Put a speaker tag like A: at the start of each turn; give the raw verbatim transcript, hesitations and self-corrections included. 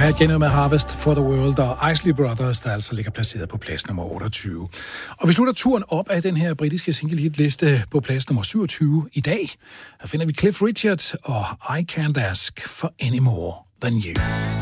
A: Ja, igen med Harvest for the World og Isley Brothers, der altså ligger placeret på plads nummer otteogtyve. Og vi slutter turen op af den her britiske single-hit-liste på plads nummer syvogtyve i dag. Her finder vi Cliff Richard og I Can't Ask for Any More Than You.